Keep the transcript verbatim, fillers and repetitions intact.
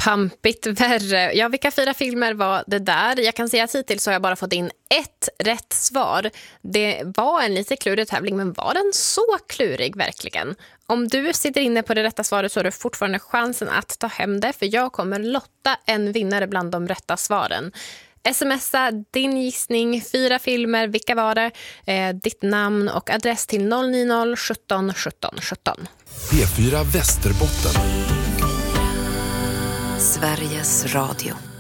Pampigt värre. Ja, vilka fyra filmer var det där? Jag kan säga att hittills så har jag bara fått in ett rätt svar. Det var en lite klurig tävling, men var den så klurig verkligen? Om du sitter inne på det rätta svaret så har du fortfarande chansen att ta hem det, för jag kommer lotta en vinnare bland de rätta svaren. Smsa din gissning, fyra filmer, vilka var det, eh, ditt namn och adress till noll nio noll sjutton sjutton sjutton. P fyra Västerbotten. Sveriges Radio.